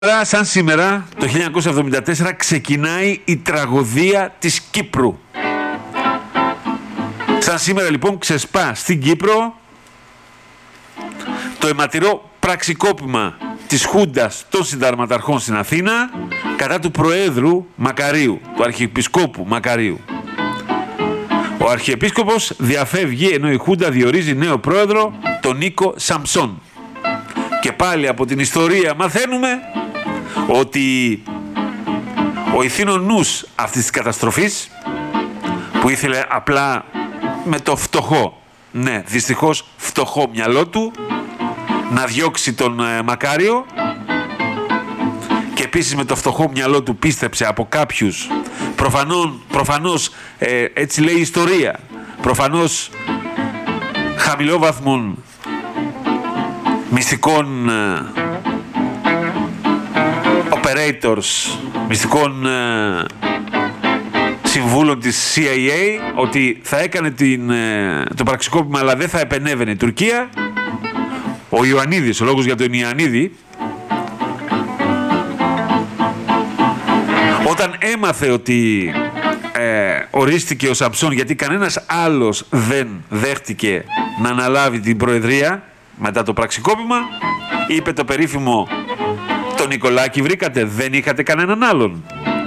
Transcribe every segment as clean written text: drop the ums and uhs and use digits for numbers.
Σαν σήμερα, το 1974, ξεκινάει η τραγωδία της Κύπρου. Σαν σήμερα λοιπόν ξεσπά στην Κύπρο το αιματηρό πραξικόπημα της Χούντας των Συνταγματαρχών στην Αθήνα κατά του Προέδρου Μακαρίου, του Αρχιεπισκόπου Μακαρίου. Ο Αρχιεπίσκοπος διαφεύγει ενώ η Χούντα διορίζει νέο πρόεδρο, τον Νίκο Σαμψόν. Και πάλι από την ιστορία μαθαίνουμε ότι ο ηθήνων νους αυτής της καταστροφής, που ήθελε απλά με το φτωχό, ναι δυστυχώς φτωχό μυαλό του, να διώξει τον Μακάριο, και επίσης με το φτωχό μυαλό του πίστεψε από κάποιους προφανώς έτσι λέει η ιστορία, προφανώς χαμηλόβαθμων μυστικών operators, μυστικών συμβούλων της CIA, ότι θα έκανε το πραξικόπημα αλλά δεν θα επενέβαινε η Τουρκία. Ο Ιωαννίδης, ο λόγος για τον Ιωαννίδη, όταν έμαθε ότι ορίστηκε ο Σαμψόν, γιατί κανένας άλλος δεν δέχτηκε να αναλάβει την προεδρία μετά το πραξικόπημα, είπε το περίφημο «Το Νικολάκη βρήκατε, δεν είχατε κανέναν άλλον».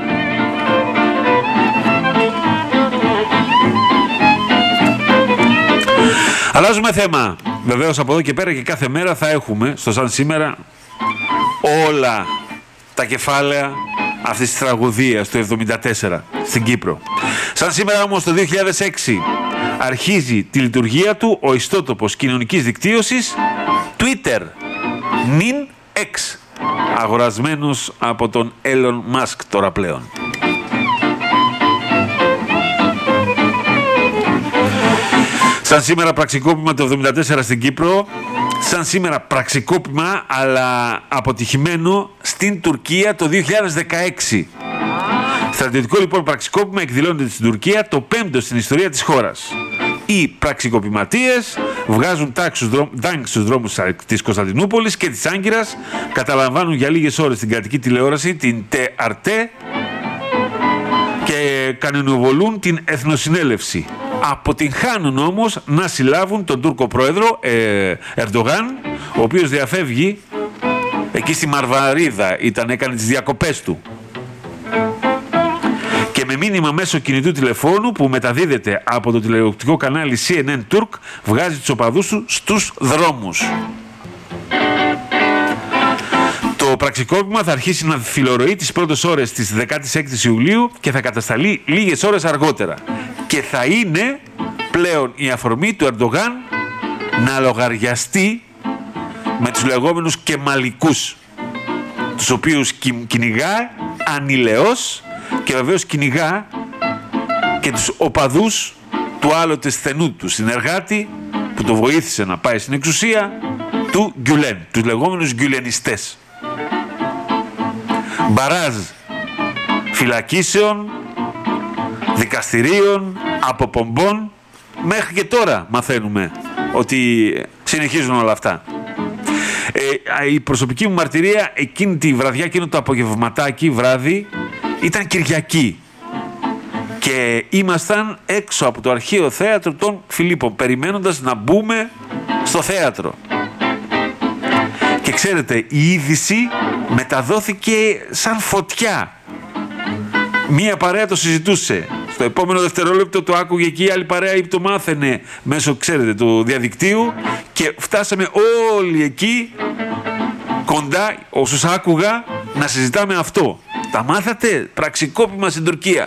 Αλλάζουμε θέμα. Βεβαίως από εδώ και πέρα και κάθε μέρα θα έχουμε στο σαν σήμερα όλα τα κεφάλαια αυτής της τραγωδίας του 1974 στην Κύπρο. Σαν σήμερα όμως το 2006 αρχίζει τη λειτουργία του ο ιστότοπος κοινωνικής δικτύωσης Twitter, νυν X, αγορασμένος από τον Elon Musk τώρα πλέον. Σαν σήμερα πραξικόπημα το 1974 στην Κύπρο, σαν σήμερα πραξικόπημα αλλά αποτυχημένο στην Τουρκία το 2016. Στρατιωτικό λοιπόν πραξικόπημα εκδηλώνεται στην Τουρκία, το 5ο στην ιστορία της χώρας. Οι πραξικοπηματίες βγάζουν τάγκ στους δρόμους της Κωνσταντινούπολης και της Άγκυρας, καταλαμβάνουν για λίγες ώρες την κρατική τηλεόραση, την TRT, και κανονιοβολούν την Εθνοσυνέλευση. Αποτυγχάνουν όμως να συλλάβουν τον Τούρκο πρόεδρο Ερντογάν, ο οποίος διαφεύγει εκεί στη Μαρβαρίδα, έκανε τις διακοπές του. Και με μήνυμα μέσω κινητού τηλεφώνου που μεταδίδεται από το τηλεοπτικό κανάλι CNN Turk, βγάζει τους οπαδούς του στους δρόμους. Το πραξικόπημα θα αρχίσει να φιλορροεί τις πρώτες ώρες της 16ης Ιουλίου και θα κατασταλεί λίγες ώρες αργότερα. Και θα είναι πλέον η αφορμή του Ερντογάν να λογαριαστεί με τους λεγόμενους κεμαλικούς, τους οποίους κυνηγά ανηλαιώς, και βεβαίως κυνηγά και τους οπαδούς του άλλοτε στενού του συνεργάτη που το βοήθησε να πάει στην εξουσία, του Γκιουλέν, τους λεγόμενους γκιουλενιστές. Μπαράζ φυλακίσεων, δικαστηρίων, αποπομπών, μέχρι και τώρα μαθαίνουμε ότι συνεχίζουν όλα αυτά. Η προσωπική μου μαρτυρία εκείνη τη βραδιά, εκείνο το απογευματάκι βράδυ, ήταν Κυριακή και ήμασταν έξω από το αρχαίο θέατρο των Φιλίππων, περιμένοντας να μπούμε στο θέατρο. Και ξέρετε, η είδηση μεταδόθηκε σαν φωτιά. Μία παρέα το συζητούσε. Στο επόμενο δευτερόλεπτο το άκουγε και η άλλη παρέα ή το μάθαινε μέσω, ξέρετε, του διαδικτύου, και φτάσαμε όλοι εκεί κοντά, όσους άκουγα, να συζητάμε αυτό. Τα μάθατε? Πραξικόπημα στην Τουρκία.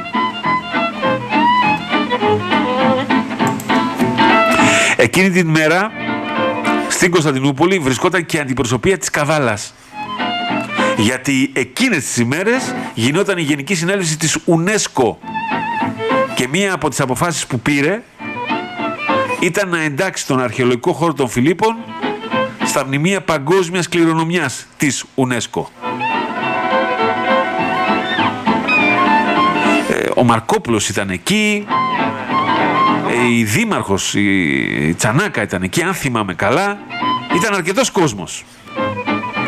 Εκείνη την μέρα στην Κωνσταντινούπολη βρισκόταν και η αντιπροσωπεία της Καβάλας. Γιατί εκείνες τις ημέρες γινόταν η Γενική Συνέλευση της UNESCO και μία από τις αποφάσεις που πήρε ήταν να εντάξει τον αρχαιολογικό χώρο των Φιλίππων στα μνημεία παγκόσμιας κληρονομιάς της UNESCO. Ο Μαρκόπουλος ήταν εκεί, η δήμαρχος, η Τσανάκα ήταν εκεί, αν θυμάμαι καλά. Ήταν αρκετός κόσμος.